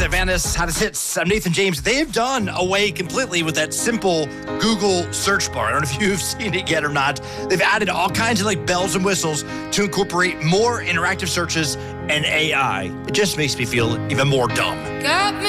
Vanis, How to Hits. I'm Nathan James. They've done away completely with that simple Google search bar. I don't know if you've seen it yet or not. They've added all kinds of bells and whistles to incorporate more interactive searches and AI. It just makes me feel even more dumb. Got me